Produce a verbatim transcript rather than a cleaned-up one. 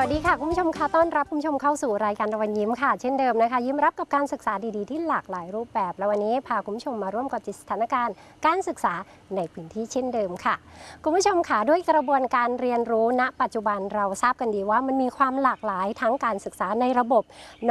วัสดีค่ะคุณผู้ชมค่ะต้อนรับคุณผู้ชมเข้าสู่รายการตะวันยิ้มค่ะเช่นเดิมนะคะยิ้มรับกับการศึกษาดีๆที่หลากหลายรูปแบบแล้ววันนี้พาคุณผู้ชมมาร่วมกับจิตสถานการณ์การศึกษาในพื้นที่เช่นเดิมค่ะคุณผู้ชมค่ะด้วยกระบวนการเรียนรู้ณปัจจุบันเราทราบกันดีว่ามันมีความหลากหลายทั้งการศึกษาในระบบน